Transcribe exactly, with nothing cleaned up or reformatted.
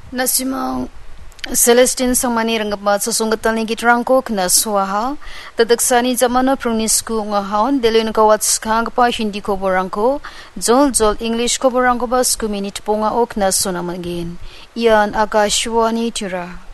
Nasimang Celestine Samani Rangaba Sasungatan Gitrangko Kna Swaha Tadaksani Zamana Prungisku Ngahaun Delun Kawats Kangpa Hindi Koborangko Zol Zol English Koborangko Bas Kuminit Ponga Okna Sunamangin Ian Akashwani Tira